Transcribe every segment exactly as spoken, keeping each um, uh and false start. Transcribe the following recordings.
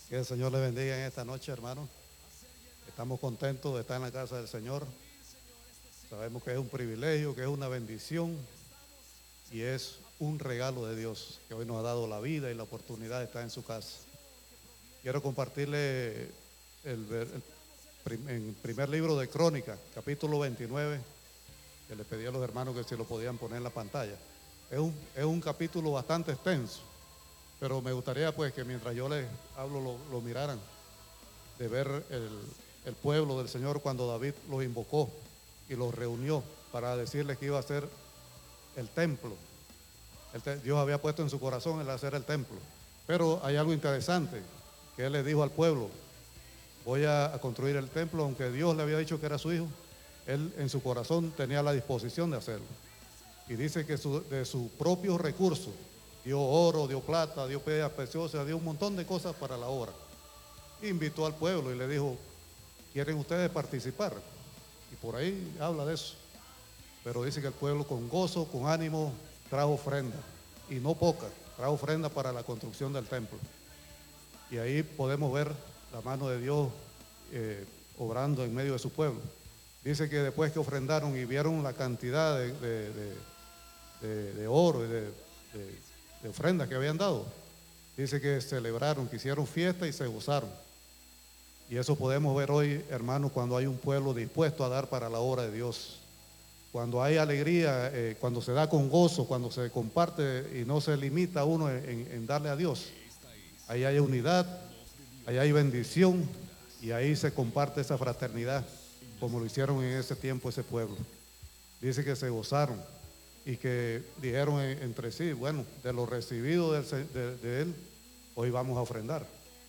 Que el Señor le bendiga en esta noche, hermano. Estamos contentos de estar en la casa del Señor. Sabemos que es un privilegio, que es una bendición y es un regalo de Dios que hoy nos ha dado la vida y la oportunidad de estar en su casa. Quiero compartirle el, el, prim, el primer libro de Crónicas, capítulo veintinueve, que le pedí a los hermanos que si lo podían poner en la pantalla. Es un, es un capítulo bastante extenso, pero me gustaría pues que mientras yo les hablo lo, lo miraran, de ver el, el pueblo del Señor cuando David los invocó y los reunió para decirles que iba a hacer el templo. El te, Dios había puesto en su corazón el hacer el templo. Pero hay algo interesante, que él le dijo al pueblo: voy a, a construir el templo, aunque Dios le había dicho que era su hijo, él en su corazón tenía la disposición de hacerlo. Y dice que su, de sus propios recursos dio oro, dio plata, dio piedras preciosas, dio un montón de cosas para la obra. Invitó al pueblo y le dijo: ¿quieren ustedes participar? Y por ahí habla de eso. Pero dice que el pueblo con gozo, con ánimo, trajo ofrenda. Y no poca, trajo ofrenda para la construcción del templo. Y ahí podemos ver la mano de Dios eh, obrando en medio de su pueblo. Dice que después que ofrendaron y vieron la cantidad de, de, de, de, de oro y de, de, de ofrendas que habían dado, dice que celebraron, que hicieron fiesta y se gozaron. Y eso podemos ver hoy, hermanos, cuando hay un pueblo dispuesto a dar para la obra de Dios. Cuando hay alegría, eh, cuando se da con gozo, cuando se comparte y no se limita uno en, en darle a Dios. Ahí hay unidad, ahí hay bendición y ahí se comparte esa fraternidad, como lo hicieron en ese tiempo ese pueblo. Dice que se gozaron y que dijeron entre sí: bueno, de lo recibido de, de, de Él, hoy vamos a ofrendar.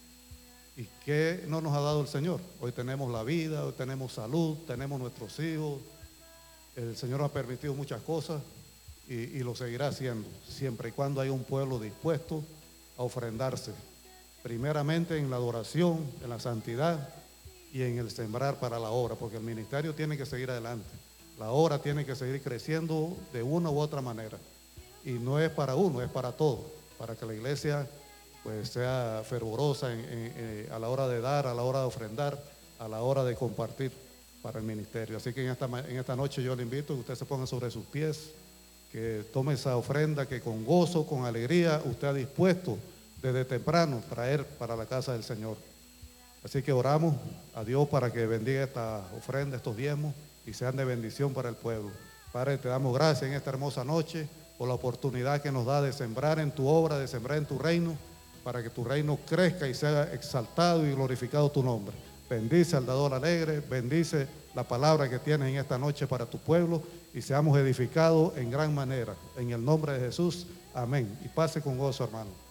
¿Y qué no nos ha dado el Señor? Hoy tenemos la vida, hoy tenemos salud, tenemos nuestros hijos. El Señor ha permitido muchas cosas y, y lo seguirá haciendo, siempre y cuando haya un pueblo dispuesto a ofrendarse, primeramente en la adoración, en la santidad y en el sembrar para la obra, porque el ministerio tiene que seguir adelante. La obra tiene que seguir creciendo de una u otra manera. Y no es para uno, es para todos, para que la iglesia pues sea fervorosa en, en, en, a la hora de dar, a la hora de ofrendar, a la hora de compartir para el ministerio. Así que en esta, en esta noche yo le invito a que usted se ponga sobre sus pies, que tome esa ofrenda que con gozo, con alegría, usted ha dispuesto desde temprano traer para la casa del Señor. Así que oramos a Dios para que bendiga esta ofrenda, estos diezmos, y sean de bendición para el pueblo. Padre, te damos gracias en esta hermosa noche por la oportunidad que nos da de sembrar en tu obra, de sembrar en tu reino, para que tu reino crezca y sea exaltado y glorificado tu nombre. Bendice al dador alegre, bendice la palabra que tienes en esta noche para tu pueblo y seamos edificados en gran manera. En el nombre de Jesús, amén. Y pase con gozo, hermano.